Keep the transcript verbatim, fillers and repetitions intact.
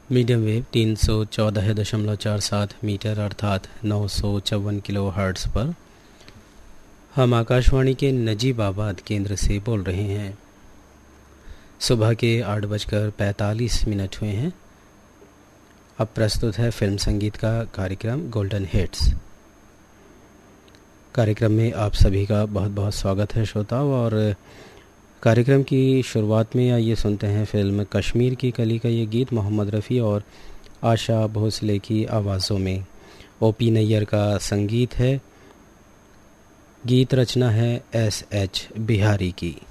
Medium wave तीन सौ चौदह दशमलव चार सात मीटर अर्थात नौ सौ चौवन किलो हर्ट्ज़ पर हम आकाशवाणी के नजीबाबाद केंद्र से बोल रहे हैं। सुबह के आठ बजकर पैंतालीस मिनट हुए हैं। अब प्रस्तुत है फिल्म संगीत का कार्यक्रम गोल्डन हिट्स। कार्यक्रम में आप सभी का बहुत बहुत स्वागत है श्रोताओं। और कार्यक्रम की शुरुआत में आइए सुनते हैं फिल्म कश्मीर की कली का ये गीत मोहम्मद रफ़ी और आशा भोसले की आवाज़ों में। ओ पी नैयर का संगीत है, गीत रचना है एस एच बिहारी की।